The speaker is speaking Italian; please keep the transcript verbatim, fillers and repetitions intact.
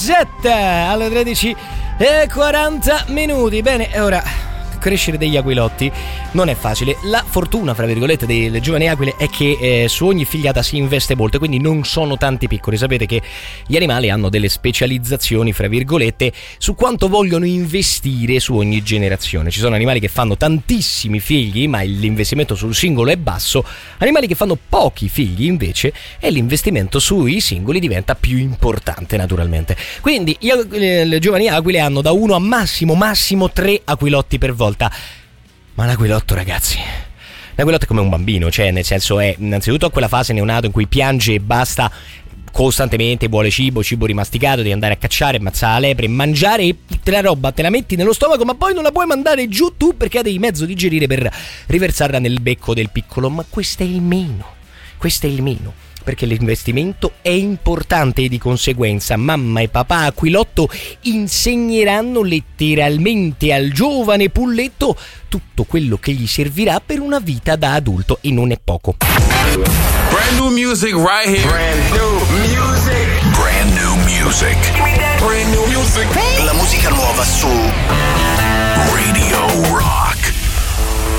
sette alle tredici e quaranta minuti. Bene, e ora crescere degli aquilotti non è facile. La fortuna, fra virgolette, delle giovani aquile è che eh, su ogni figliata si investe molto, quindi non sono tanti piccoli. Sapete che gli animali hanno delle specializzazioni, fra virgolette, su quanto vogliono investire su ogni generazione. Ci sono animali che fanno tantissimi figli, ma l'investimento sul singolo è basso. Animali che fanno pochi figli, invece, e l'investimento sui singoli diventa più importante, naturalmente. Quindi gli, le, le giovani aquile hanno da uno a massimo, massimo tre aquilotti per volta. Ma l'aquilotto, ragazzi, l'aquilotto è come un bambino, cioè nel senso è innanzitutto quella fase neonato in cui piange e basta costantemente, vuole cibo, cibo rimasticato, devi andare a cacciare, ammazzare la lepre, mangiare e la roba te la metti nello stomaco, ma poi non la puoi mandare giù tu perché devi mezzo digerire per riversarla nel becco del piccolo. Ma questo è il meno, questo è il meno. Perché l'investimento è importante e di conseguenza mamma e papà aquilotto insegneranno letteralmente al giovane pulletto tutto quello che gli servirà per una vita da adulto, e non è poco. Brand new music right here. Brand new music. Brand new music. Brand new music. La musica nuova su